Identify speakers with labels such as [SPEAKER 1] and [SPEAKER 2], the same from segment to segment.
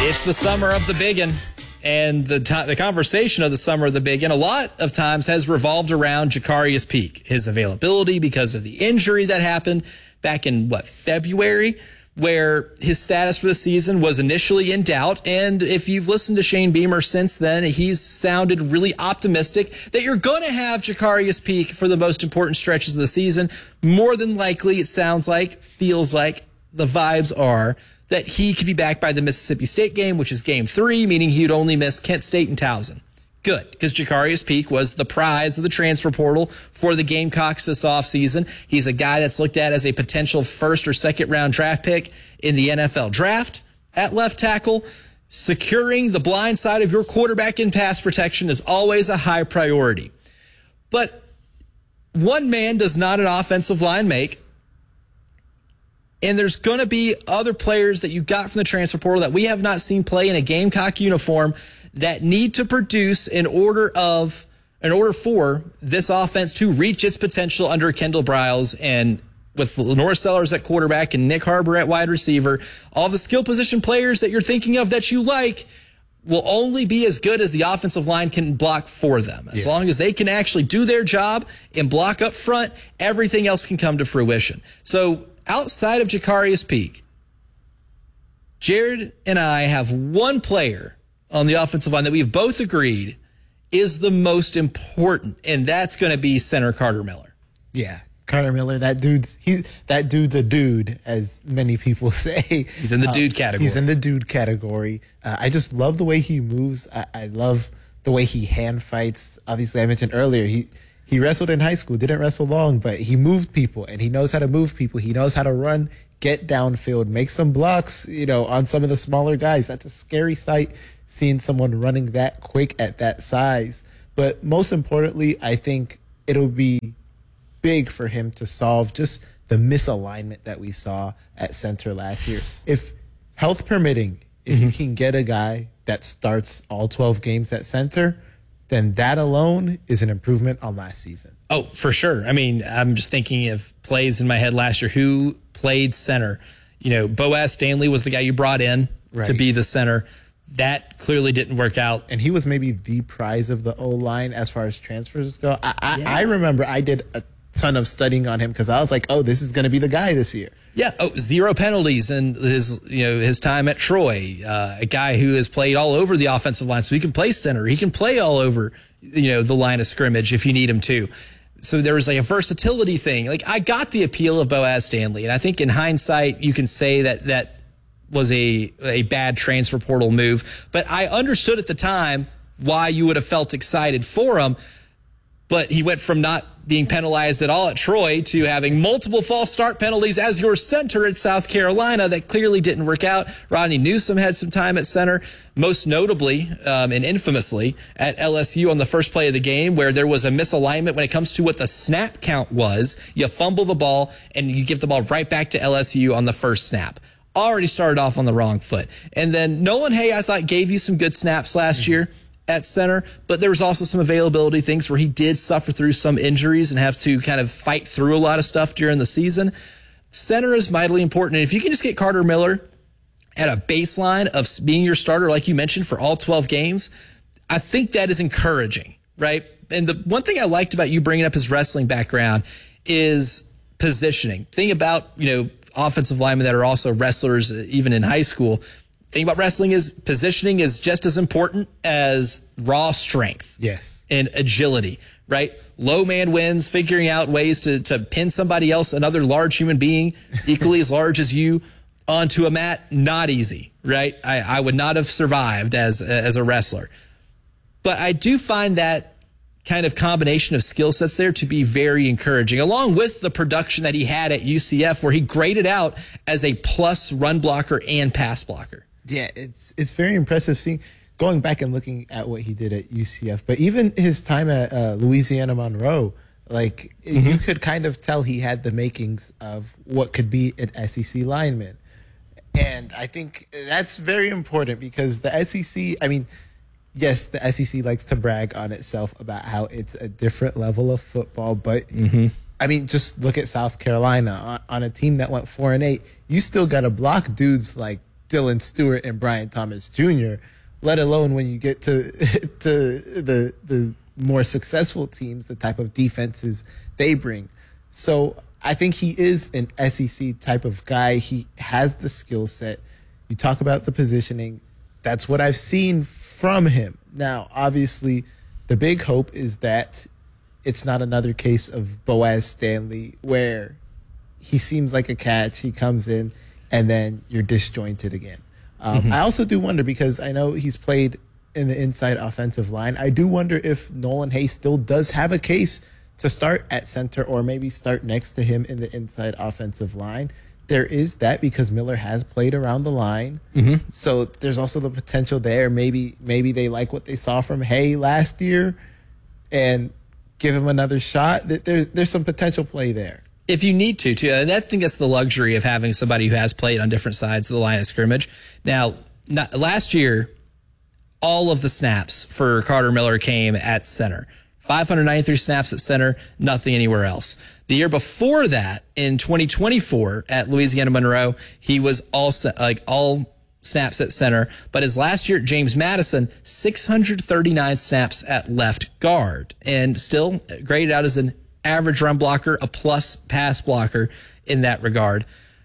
[SPEAKER 1] It's the summer of the biggin, and the conversation of the summer of the biggin a lot of times has revolved around Jacarius Peak, his availability because of the injury that happened back in, February, where his status for the season was initially in doubt. And if you've listened to Shane Beamer since then, he's sounded really optimistic that you're going to have Jacarius Peak for the most important stretches of the season. More than likely, it sounds like, feels like, the vibes are that he could be back by the Mississippi State game, which is game 3, meaning he'd only miss Kent State and Towson. Good, because Jacarius Peak was the prize of the transfer portal for the Gamecocks this offseason. He's a guy that's looked at as a potential first or second round draft pick in the NFL draft at left tackle. Securing the blind side of your quarterback in pass protection is always a high priority. But one man does not an offensive line make. And there's going to be other players that you got from the transfer portal that we have not seen play in a Gamecock uniform that need to produce in order for this offense to reach its potential under Kendall Briles, and with Lenore Sellers at quarterback and Nick Harbor at wide receiver. All the skill position players that you're thinking of that you like will only be as good as the offensive line can block for them. As long as they can actually do their job and block up front, everything else can come to fruition. So outside of Jacarius Peak, Jared and I have one player on the offensive line that we've both agreed is the most important, and that's going to be center Carter Miller.
[SPEAKER 2] Yeah, Carter Miller, that dude's a dude, as many people say.
[SPEAKER 1] He's in the dude category.
[SPEAKER 2] He's in the dude category. I just love the way he moves. I love the way he hand fights. Obviously, I mentioned earlier, he wrestled in high school, didn't wrestle long, but he moved people, and he knows how to move people. He knows how to run, get downfield, make some blocks, on some of the smaller guys. That's a scary sight, seeing someone running that quick at that size. But most importantly, I think it'll be big for him to solve just the misalignment that we saw at center last year. If health permitting, if you can get a guy that starts all 12 games at center, then that alone is an improvement on last season.
[SPEAKER 1] Oh, for sure. I mean, I'm just thinking of plays in my head last year. Who played center? Boaz Stanley was the guy you brought in to be the center. That clearly didn't work out.
[SPEAKER 2] And he was maybe the prize of the O-line as far as transfers go. I remember I did a ton of studying on him because I was like, oh, this is going to be the guy this year.
[SPEAKER 1] Yeah. Oh, 0 penalties in his time at Troy. A guy who has played all over the offensive line, so he can play center. He can play all over, the line of scrimmage if you need him to. So there was a versatility thing. I got the appeal of Boaz Stanley, and I think in hindsight you can say that was a bad transfer portal move. But I understood at the time why you would have felt excited for him. But he went from not being penalized at all at Troy to having multiple false start penalties as your center at South Carolina. That clearly didn't work out. Rodney Newsome had some time at center, most notably and infamously at LSU on the first play of the game, where there was a misalignment when it comes to what the snap count was. You fumble the ball and you give the ball right back to LSU on the first snap. Already started off on the wrong foot. And then Nolan Hay, I thought, gave you some good snaps last year at center, but there was also some availability things where he did suffer through some injuries and have to kind of fight through a lot of stuff during the season. Center is mightily important. And if you can just get Carter Miller at a baseline of being your starter, like you mentioned, for all 12 games, I think that is encouraging, right? And the one thing I liked about you bringing up his wrestling background is positioning. Think about, offensive linemen that are also wrestlers, even in high school. Thing about wrestling is positioning is just as important as raw strength.
[SPEAKER 2] Yes.
[SPEAKER 1] And agility, right? Low man wins, figuring out ways to pin somebody else, another large human being, equally as large as you, onto a mat, not easy, right? I would not have survived as a wrestler. But I do find that kind of combination of skill sets there to be very encouraging, along with the production that he had at UCF, where he graded out as a plus run blocker and pass blocker.
[SPEAKER 2] Yeah, it's very impressive going back and looking at what he did at UCF, but even his time at Louisiana Monroe, you could kind of tell he had the makings of what could be an SEC lineman. And I think that's very important because the SEC, yes, the SEC likes to brag on itself about how it's a different level of football, but just look at South Carolina on a team that went 4-8. You still got to block dudes like Dylan Stewart and Brian Thomas Jr., let alone when you get to the more successful teams, the type of defenses they bring. So I think he is an SEC type of guy. He has the skill set. You talk about the positioning. That's what I've seen from him. Now, obviously, the big hope is that it's not another case of Boaz Stanley where he seems like a catch, he comes in, and then you're disjointed again. I also do wonder, because I know he's played in the inside offensive line, I do wonder if Nolan Hayes still does have a case to start at center or maybe start next to him in the inside offensive line. There is that, because Miller has played around the line. So there's also the potential there. Maybe they like what they saw from Hay last year and give him another shot. There's some potential play there.
[SPEAKER 1] If you need to, too. And I think that's the luxury of having somebody who has played on different sides of the line of scrimmage. Now, last year, all of the snaps for Carter Miller came at center. 593 snaps at center, nothing anywhere else. The year before that, in 2024 at Louisiana Monroe, he was all snaps at center. But his last year at James Madison, 639 snaps at left guard, and still graded out as an average run blocker, a plus pass blocker in that regard.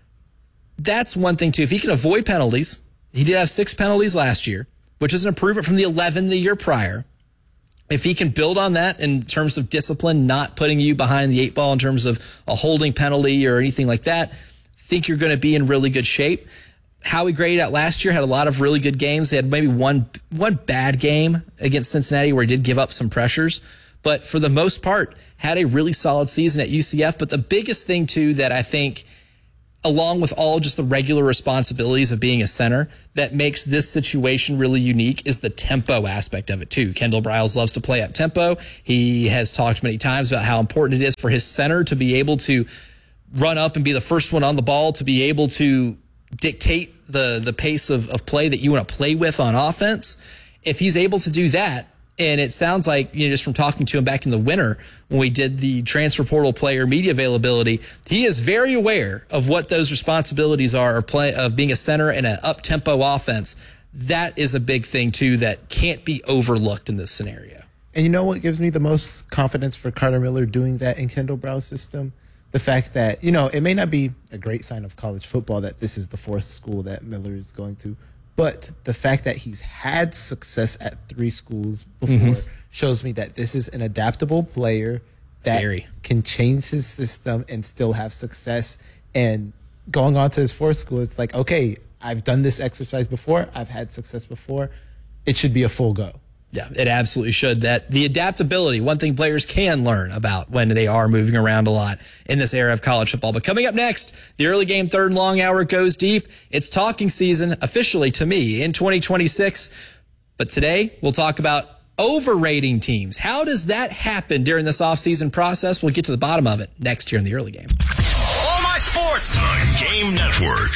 [SPEAKER 1] That's one thing, too. If he can avoid penalties, he did have 6 penalties last year, which is an improvement from the 11 the year prior. If he can build on that in terms of discipline, not putting you behind the 8 ball in terms of a holding penalty or anything like that, I think you're going to be in really good shape. How he graded out last year, had a lot of really good games. They had maybe one bad game against Cincinnati where he did give up some pressures. But for the most part, had a really solid season at UCF. But the biggest thing, too, that I think, along with all just the regular responsibilities of being a center, that makes this situation really unique is the tempo aspect of it, too. Kendall Briles loves to play up tempo. He has talked many times about how important it is for his center to be able to run up and be the first one on the ball, to be able to dictate the pace of play that you want to play with on offense. If he's able to do that, and it sounds like, just from talking to him back in the winter when we did the transfer portal player media availability, he is very aware of what those responsibilities are of being a center in an up-tempo offense. That is a big thing, too, that can't be overlooked in this scenario.
[SPEAKER 2] And you know what gives me the most confidence for Carter Miller doing that in Kendall Briles' system? The fact that, it may not be a great sign of college football that this is the 4th school that Miller is going to, but the fact that he's had success at 3 schools before shows me that this is an adaptable player that can change his system and still have success. And going on to his 4th school, it's like, okay, I've done this exercise before. I've had success before. It should be a full go.
[SPEAKER 1] Yeah, it absolutely should. That the adaptability, one thing players can learn about when they are moving around a lot in this era of college football. But coming up next, the early game third and long hour goes deep. It's talking season officially to me in 2026. But today we'll talk about overrating teams. How does that happen during this offseason process? We'll get to the bottom of it next here in the early game.
[SPEAKER 3] All my sports. The Game Network.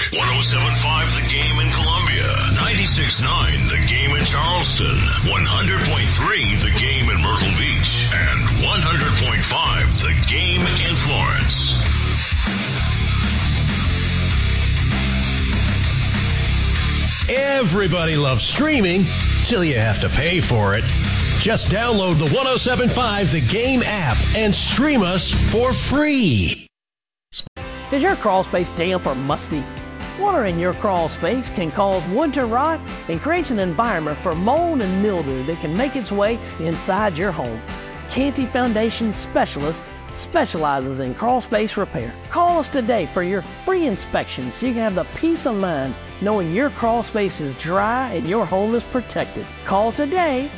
[SPEAKER 3] 107.5 The Game in Columbia. 96.9 The Game in Charleston. 100.3 The Game in Myrtle Beach. And 100.5 The Game in Florence.
[SPEAKER 4] Everybody loves streaming till you have to pay for it. Just download the 107.5 The Game app and stream us for free.
[SPEAKER 5] Is your crawl space damp or musty? Water in your crawl space can cause wood to rot and creates an environment for mold and mildew that can make its way inside your home. Canty Foundation Specialist specializes in crawl space repair. Call us today for your free inspection so you can have the peace of mind knowing your crawl space is dry and your home is protected. Call today,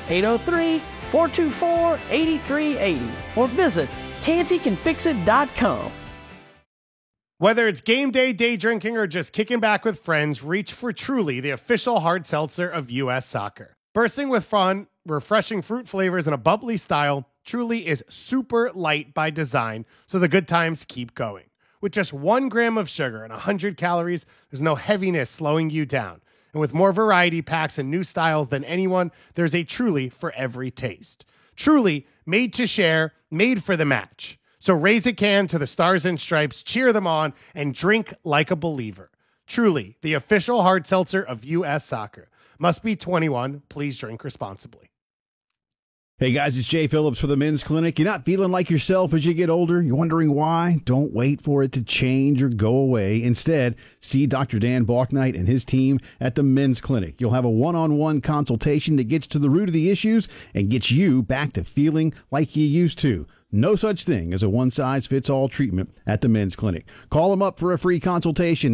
[SPEAKER 5] 803-424-8380, or visit cantycanfixit.com.
[SPEAKER 6] Whether it's game day, day drinking, or just kicking back with friends, reach for Truly, the official hard seltzer of U.S. Soccer. Bursting with fun, refreshing fruit flavors, and a bubbly style, Truly is super light by design, so the good times keep going. With just 1 gram of sugar and 100 calories, there's no heaviness slowing you down. And with more variety packs and new styles than anyone, there's a Truly for every taste. Truly, made to share, made for the match. So raise a can to the Stars and Stripes, cheer them on, and drink like a believer. Truly, the official hard seltzer of U.S. Soccer. Must be 21. Please drink responsibly.
[SPEAKER 7] Hey guys, it's Jay Phillips for the Men's Clinic. You're not feeling like yourself as you get older? You're wondering why? Don't wait for it to change or go away. Instead, see Dr. Dan Balknight and his team at the Men's Clinic. You'll have a one-on-one consultation that gets to the root of the issues and gets you back to feeling like you used to. No such thing as a one-size-fits-all treatment at the Men's Clinic. Call them up for a free consultation,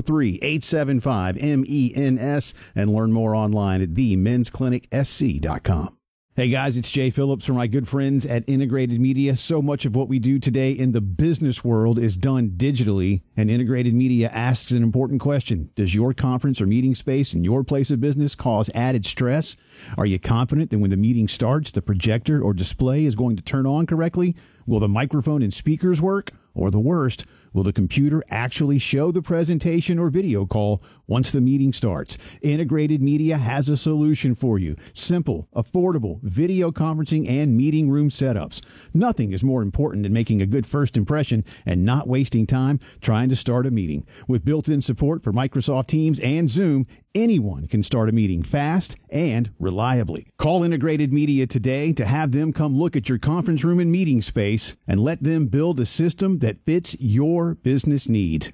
[SPEAKER 7] 803-875-MENS, and learn more online at themensclinicsc.com. Hey guys, it's Jay Phillips from my good friends at Integrated Media. So much of what we do today in the business world is done digitally, and Integrated Media asks an important question. Does your conference or meeting space in your place of business cause added stress? Are you confident that when the meeting starts, the projector or display is going to turn on correctly? Will the microphone and speakers work? Or the worst, will the computer actually show the presentation or video call once the meeting starts? Integrated Media has a solution for you. Simple, affordable video conferencing and meeting room setups. Nothing is more important than making a good first impression and not wasting time trying to start a meeting. With built-in support for Microsoft Teams and Zoom, anyone can start a meeting fast and reliably. Call Integrated Media today to have them come look at your conference room and meeting space and let them build a system that fits your business needs.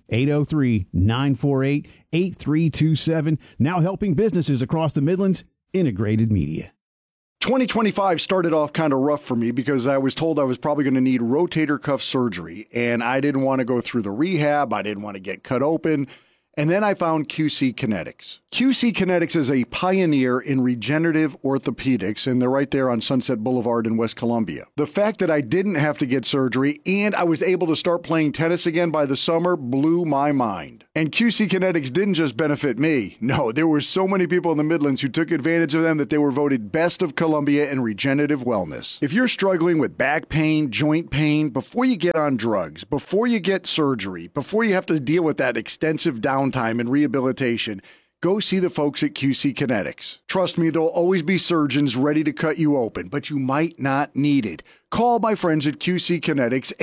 [SPEAKER 7] 803-948-8327. Now helping businesses across the Midlands. Integrated Media.
[SPEAKER 8] 2025 started off kind of rough for me because I was told I was probably going to need rotator cuff surgery, and I didn't want to go through the rehab. I didn't want to get cut open. And then I found QC Kinetics. QC Kinetics is a pioneer in regenerative orthopedics, and they're right there on Sunset Boulevard in West Columbia. The fact that I didn't have to get surgery and I was able to start playing tennis again by the summer blew my mind. And QC Kinetics didn't just benefit me. No, there were so many people in the Midlands who took advantage of them that they were voted Best of Columbia in regenerative wellness. If you're struggling with back pain, joint pain, before you get on drugs, before you get surgery, before you have to deal with that extensive downtime and rehabilitation, go see the folks at QC Kinetics. Trust me, there'll always be surgeons ready to cut you open, but you might not need it. Call my friends at QC Kinetics,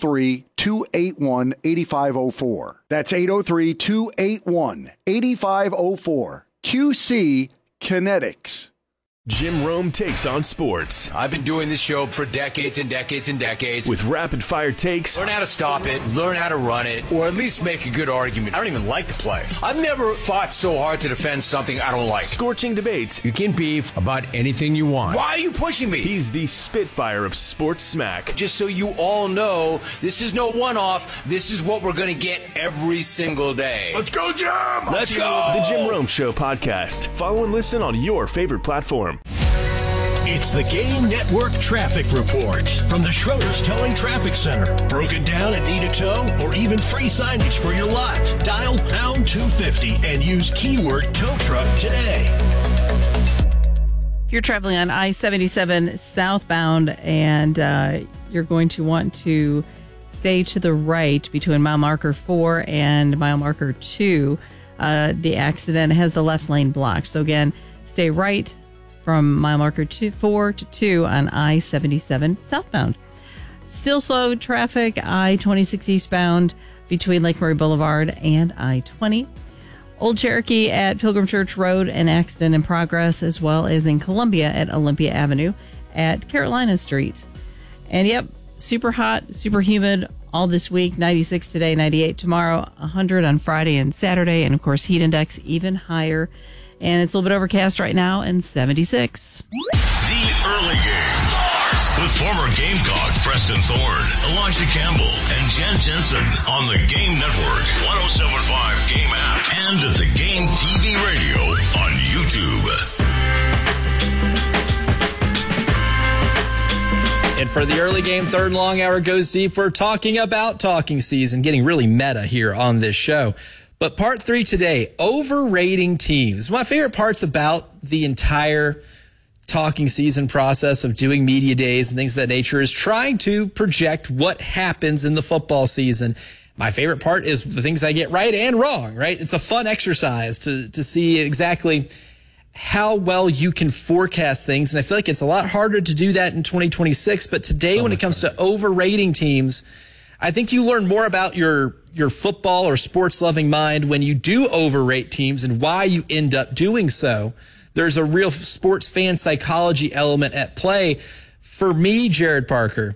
[SPEAKER 8] 803-281-8504. That's 803-281-8504. QC Kinetics.
[SPEAKER 9] Jim Rome takes on sports.
[SPEAKER 10] I've been doing this show for decades and decades and decades.
[SPEAKER 9] With rapid fire takes.
[SPEAKER 10] Learn how to stop it, learn how to run it, or at least make a good argument. I don't even like to play. I've never fought so hard to defend something I don't like.
[SPEAKER 9] Scorching debates.
[SPEAKER 10] You can beef about anything you want. Why are you pushing me?
[SPEAKER 9] He's the Spitfire of sports smack.
[SPEAKER 10] Just so you all know, this is no one-off. This is what we're going to get every single day.
[SPEAKER 3] Let's go, Jim!
[SPEAKER 10] Let's go!
[SPEAKER 9] The Jim Rome Show podcast. Follow and listen on your favorite platform.
[SPEAKER 4] It's the Game Network Traffic Report from the Schroeder's Towing Traffic Center. Broken down and need a tow or even free signage for your lot? Dial pound 250 and use keyword tow truck today.
[SPEAKER 11] If you're traveling on I-77 southbound and you're going to want to stay to the right between mile marker 4 and mile marker 2, the accident has the left lane blocked. So again, stay right from mile marker 4 to 2 on I-77 southbound. Still slow traffic, I-26 eastbound between Lake Murray Boulevard and I-20. Old Cherokee at Pilgrim Church Road, an accident in progress, as well as in Columbia at Olympia Avenue at Carolina Street. And yep, super hot, super humid all this week, 96 today, 98 tomorrow, 100 on Friday and Saturday, and of course heat index even higher. And it's a little bit overcast right now and 76.
[SPEAKER 3] The Early Game. With former Gamecock Preston Thorne, Elijah Campbell, and Jen Jensen on the Game Network, 107.5 Game app, and the Game TV radio on YouTube.
[SPEAKER 1] And for the Early Game, third and long hour goes deep. We're talking about talking season, getting really meta here on this show. But part 3 today, overrating teams. My favorite parts about the entire talking season process of doing media days and things of that nature is trying to project what happens in the football season. My favorite part is the things I get right and wrong, right? It's a fun exercise to see exactly how well you can forecast things. And I feel like it's a lot harder to do that in 2026. But today, when it comes to overrating teams, I think you learn more about your football or sports loving mind when you do overrate teams and why you end up doing so. There's a real sports fan psychology element at play. For me, Jared Parker,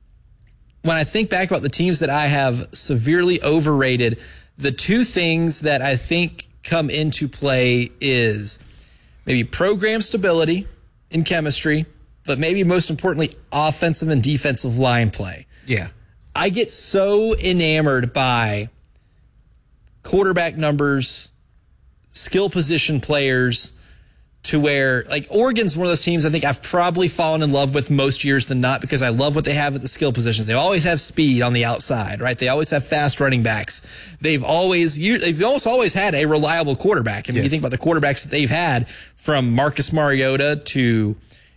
[SPEAKER 1] when I think back about the teams that I have severely overrated, the two things that I think come into play is maybe program stability in chemistry, but maybe most importantly, offensive and defensive line play.
[SPEAKER 2] Yeah.
[SPEAKER 1] I get so enamored by quarterback numbers, skill position players, to where, like, Oregon's one of those teams I think I've probably fallen in love with most years than not because I love what they have at the skill positions. They always have speed on the outside, right? They always have fast running backs. They've almost always had a reliable quarterback. I mean, you think about the quarterbacks that they've had, from Marcus Mariota to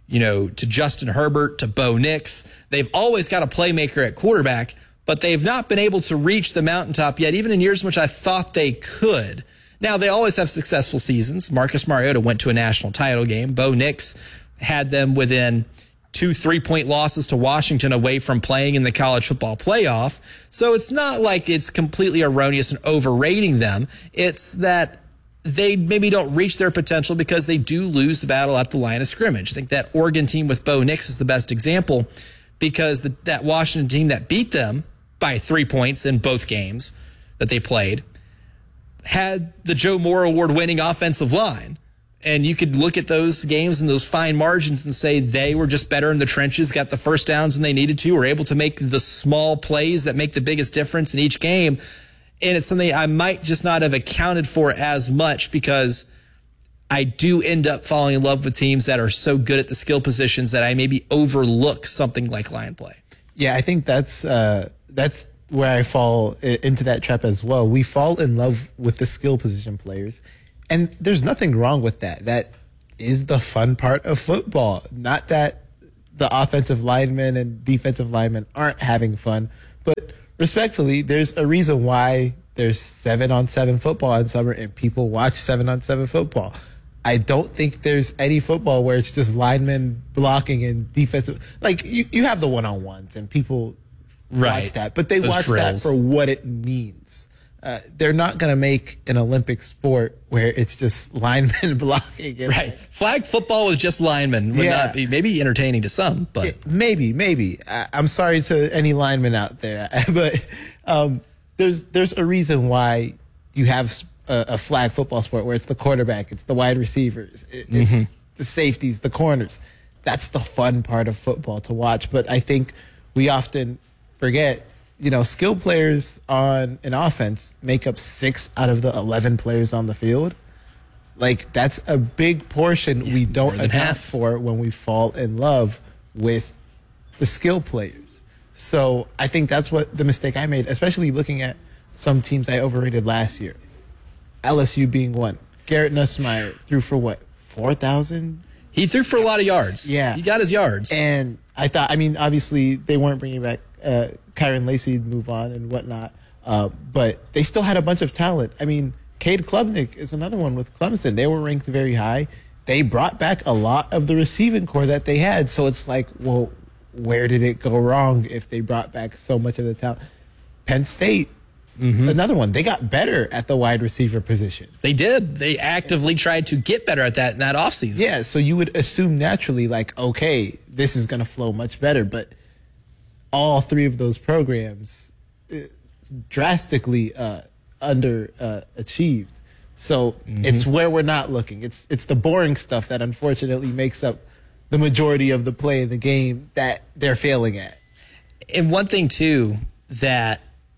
[SPEAKER 1] Justin Herbert to Bo Nix. They've always got a playmaker at quarterback, but they've not been able to reach the mountaintop yet, even in years in which I thought they could. Now, they always have successful seasons. Marcus Mariota went to a national title game. Bo Nix had them within 2 3-point losses to Washington away from playing in the college football playoff. So it's not like it's completely erroneous and overrating them. It's that they maybe don't reach their potential because they do lose the battle at the line of scrimmage. I think that Oregon team with Bo Nix is the best example because that Washington team that beat them by 3 points in both games that they played had the Joe Moore Award-winning offensive line. And you could look at those games and those fine margins and say they were just better in the trenches, got the first downs when they needed to, were able to make the small plays that make the biggest difference in each game. And it's something I might just not have accounted for as much because I do end up falling in love with teams that are so good at the skill positions that I maybe overlook something like line play.
[SPEAKER 2] Yeah, I think that's where I fall into that trap as well. We fall in love with the skill position players, and there's nothing wrong with that. That is the fun part of football. Not that the offensive linemen and defensive linemen aren't having fun, but respectfully, there's a reason why there's 7-on-7 football in summer and people watch 7-on-7 football. I don't think there's any football where it's just linemen blocking and defensive. Like, you have the one-on-ones and people watch that, but they watch that for what it means. They're not going to make an Olympic sport where it's just linemen blocking.
[SPEAKER 1] Right. Flag football with just linemen would not be maybe entertaining to some, but
[SPEAKER 2] maybe. I'm sorry to any linemen out there, but there's a reason why you have a flag football sport where it's the quarterback, it's the wide receivers, it's the safeties, the corners. That's the fun part of football to watch. But I think we often forget, skill players on an offense make up 6 out of the 11 players on the field. Like, that's a big portion we don't account for when we fall in love with the skill players. So I think that's what the mistake I made, especially looking at some teams I overrated last year. LSU being one. Garrett Nussmeier threw for what, 4,000?
[SPEAKER 1] He threw for a lot of yards.
[SPEAKER 2] Yeah.
[SPEAKER 1] He got his yards.
[SPEAKER 2] And I thought, obviously they weren't bringing back Kyron Lacey to move on and whatnot, but they still had a bunch of talent. Cade Klubnik is another one with Clemson. They were ranked very high. They brought back a lot of the receiving core that they had, so it's like, well, where did it go wrong if they brought back so much of the talent? Penn State, another one. They got better at the wide receiver position.
[SPEAKER 1] They did. They actively tried to get better at that in that offseason.
[SPEAKER 2] Yeah, so you would assume naturally, like, okay, this is going to flow much better, but all 3 of those programs drastically underachieved. So it's where we're not looking. It's the boring stuff that unfortunately makes up the majority of the play in the game that they're failing at.
[SPEAKER 1] And one thing, too, that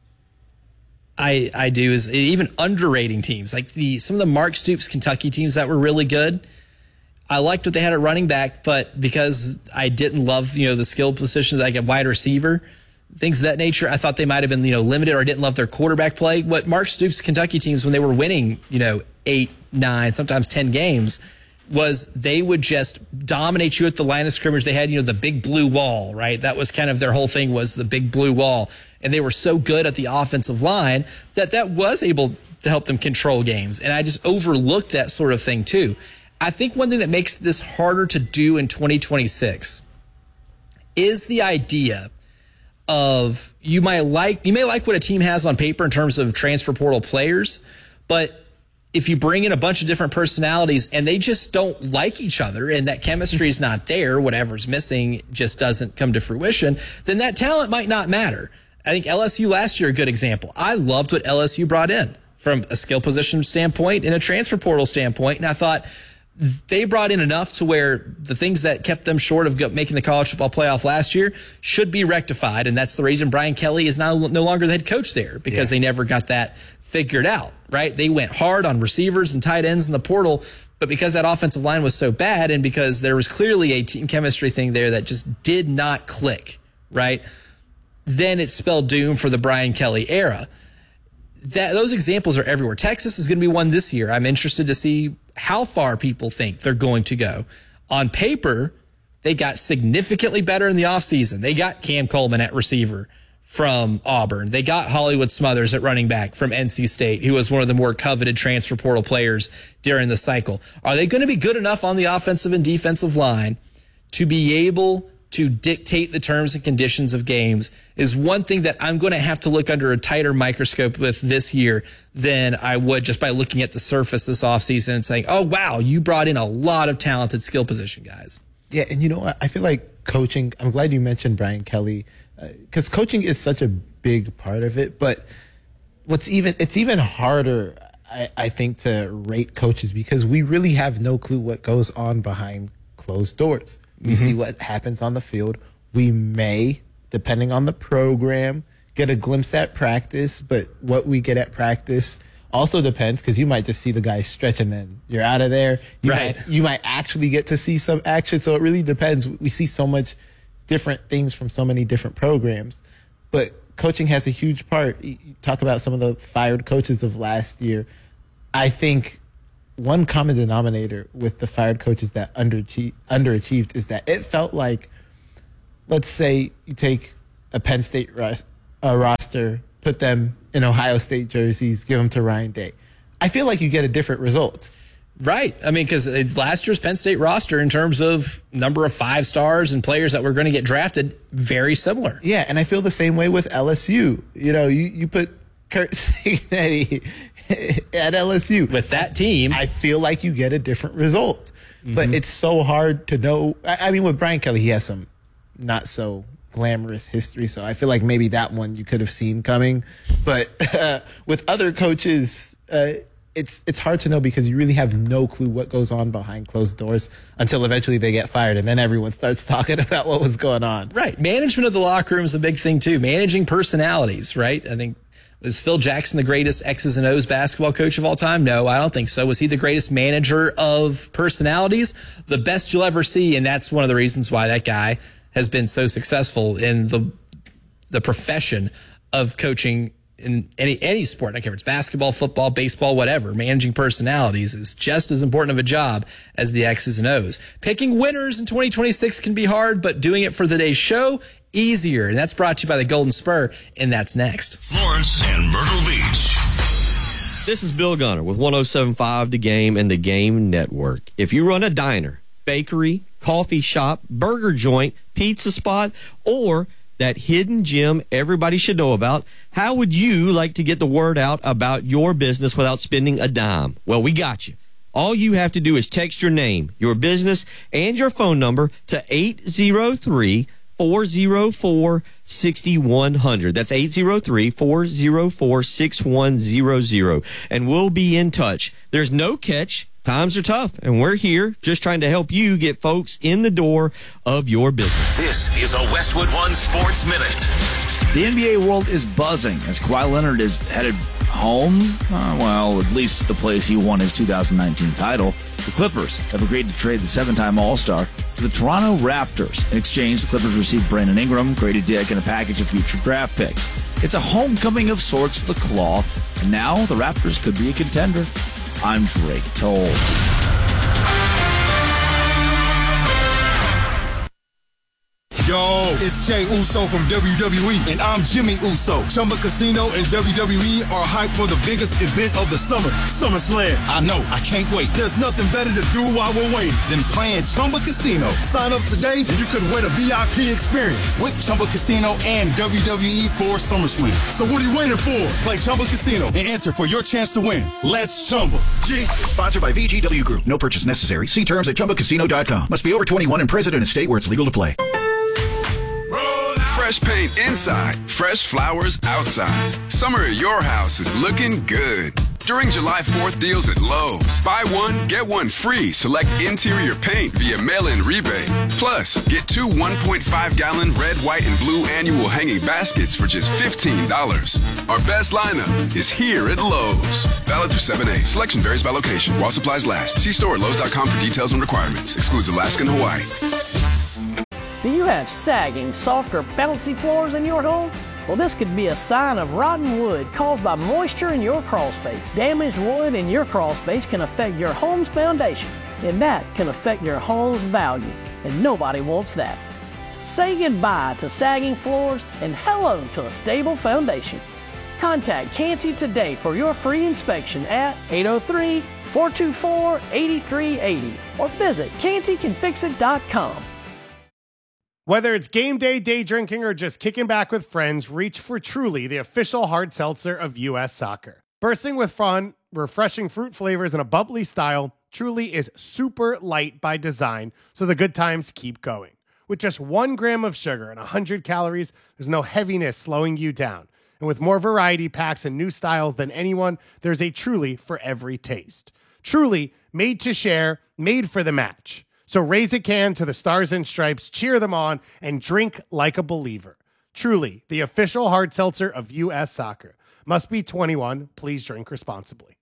[SPEAKER 1] I do is even underrating teams. Like some of the Mark Stoops Kentucky teams that were really good, I liked what they had at running back, but because I didn't love, the skill positions like a wide receiver, things of that nature, I thought they might have been, limited, or I didn't love their quarterback play. What Mark Stoops' Kentucky teams, when they were winning, 8, 9, sometimes 10 games, was they would just dominate you at the line of scrimmage. They had, the big blue wall, right? That was kind of their whole thing, was the big blue wall. And they were so good at the offensive line that was able to help them control games. And I just overlooked that sort of thing too. I think one thing that makes this harder to do in 2026 is the idea of you may like what a team has on paper in terms of transfer portal players, but if you bring in a bunch of different personalities and they just don't like each other and that chemistry is not there, whatever's missing just doesn't come to fruition, then that talent might not matter. I think LSU last year, a good example. I loved what LSU brought in from a skill position standpoint and a transfer portal standpoint. And I thought they brought in enough to where the things that kept them short of making the college football playoff last year should be rectified. And that's the reason Brian Kelly is now no longer the head coach there, because they never got that figured out, right? They went hard on receivers and tight ends in the portal, but because that offensive line was so bad and because there was clearly a team chemistry thing there that just did not click, right? Then it spelled doom for the Brian Kelly era. Those examples are everywhere. Texas is going to be one this year. I'm interested to see how far people think they're going to go. On paper, they got significantly better in the offseason. They got Cam Coleman at receiver from Auburn. They got Hollywood Smothers at running back from NC State, who was one of the more coveted transfer portal players during the cycle. Are they going to be good enough on the offensive and defensive line to be able to dictate the terms and conditions of games is one thing that I'm going to have to look under a tighter microscope with this year than I would just by looking at the surface this offseason and saying, oh, wow, you brought in a lot of talented skill position guys.
[SPEAKER 2] Yeah, and you know what? I feel like coaching, I'm glad you mentioned Brian Kelly, because coaching is such a big part of it. But it's even harder, I think, to rate coaches because we really have no clue what goes on behind closed doors. We see what happens on the field. We may, depending on the program, get a glimpse at practice, but what we get at practice also depends because you might just see the guy stretch and then you're out of there. You might actually get to see some action. So it really depends. We see so much different things from so many different programs, but coaching has a huge part. You talk about some of the fired coaches of last year. I think one common denominator with the fired coaches that underachieved is that it felt like, let's say you take a Penn State roster, put them in Ohio State jerseys, give them to Ryan Day. I feel like you get a different result.
[SPEAKER 1] Right. I mean, because last year's Penn State roster in terms of number of 5 stars and players that were going to get drafted, very similar.
[SPEAKER 2] Yeah, and I feel the same way with LSU. You know, you put Kurt Cignetti at LSU.
[SPEAKER 1] With that team,
[SPEAKER 2] I feel like you get a different result. But it's so hard to know. I mean, with Brian Kelly, he has some not so glamorous history, so I feel like maybe that one you could have seen coming. But with other coaches, it's hard to know because you really have no clue what goes on behind closed doors until eventually they get fired, and then everyone starts talking about what was going on.
[SPEAKER 1] Right. Management of the locker room is a big thing, too. Managing personalities, right? I think, was Phil Jackson the greatest X's and O's basketball coach of all time? No, I don't think so. Was he the greatest manager of personalities? The best you'll ever see, and that's one of the reasons why that guy has been so successful in the profession of coaching in any sport. I don't care if it's basketball, football, baseball, whatever. Managing personalities is just as important of a job as the X's and O's. Picking winners in 2026 can be hard, but doing it for today's show, easier. And that's brought to you by the Golden Spur, and that's next.
[SPEAKER 3] Lawrence and Myrtle Beach.
[SPEAKER 12] This is Bill Gunner with 107.5 The Game and The Game Network. If you run a diner, bakery, coffee shop, burger joint, pizza spot, or that hidden gem everybody should know about, how would you like to get the word out about your business without spending a dime? Well, we got you. All you have to do is text your name, your business, and your phone number to 803-404-6100. That's 803-404-6100. And we'll be in touch. There's no catch. Times are tough, and we're here just trying to help you get folks in the door of your business.
[SPEAKER 3] This is a Westwood One Sports Minute.
[SPEAKER 13] The NBA world is buzzing as Kawhi Leonard is headed home. Well, at least the place he won his 2019 title. The Clippers have agreed to trade the 7-time All-Star to the Toronto Raptors. In exchange, the Clippers received Brandon Ingram, Grady Dick, and a package of future draft picks. It's a homecoming of sorts for the Claw, and now the Raptors could be a contender. I'm Drake Toll.
[SPEAKER 14] Yo, It's Jey Uso from WWE, and I'm Jimmy Uso. Chumba Casino and WWE are hyped for the biggest event of the summer, SummerSlam. I know, I can't wait. There's nothing better to do while we're waiting than playing Chumba Casino. Sign up today and you could win a VIP experience with Chumba Casino and WWE for SummerSlam. So what are you waiting for? Play Chumba Casino and enter for your chance to win. Let's Chumba. Yeah.
[SPEAKER 15] Sponsored by VGW Group. No purchase necessary. See terms at ChumbaCasino.com. Must be over 21 and present in a state where it's legal to play.
[SPEAKER 16] Fresh paint inside, fresh flowers outside. Summer at your house is looking good. During July 4th deals at Lowe's, buy one, get one free. Select interior paint via mail-in rebate. Plus, get 2 1.5-gallon red, white, and blue annual hanging baskets for just $15. Our best lineup is here at Lowe's. Valid through 7/8. Selection varies by location. While supplies last. See store at Lowe's.com for details and requirements. Excludes Alaska and Hawaii.
[SPEAKER 5] Do you have sagging, soft, or bouncy floors in your home? Well, this could be a sign of rotten wood caused by moisture in your crawl space. Damaged wood in your crawl space can affect your home's foundation, and that can affect your home's value, and nobody wants that. Say goodbye to sagging floors and hello to a stable foundation. Contact Canty today for your free inspection at 803-424-8380 or visit CantyCanFixIt.com.
[SPEAKER 6] Whether it's game day, day drinking, or just kicking back with friends, reach for Truly, the official hard seltzer of U.S. Soccer. Bursting with fun, refreshing fruit flavors, and a bubbly style, Truly is super light by design, so the good times keep going. With just 1 gram of sugar and 100 calories, there's no heaviness slowing you down. And with more variety packs and new styles than anyone, there's a Truly for every taste. Truly, made to share, made for the match. So raise a can to the Stars and Stripes, cheer them on, and drink like a believer. Truly, the official hard seltzer of U.S. Soccer. Must be 21. Please drink responsibly.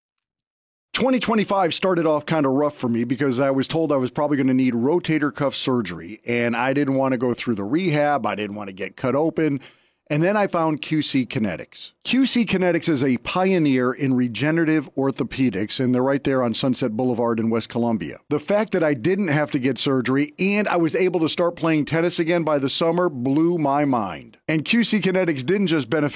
[SPEAKER 8] 2025 started off kind of rough for me because I was told I was probably going to need rotator cuff surgery, and I didn't want to go through the rehab. I didn't want to get cut open. And then I found QC Kinetics. QC Kinetics is a pioneer in regenerative orthopedics, and they're right there on Sunset Boulevard in West Columbia. The fact that I didn't have to get surgery and I was able to start playing tennis again by the summer blew my mind. And QC Kinetics didn't just benefit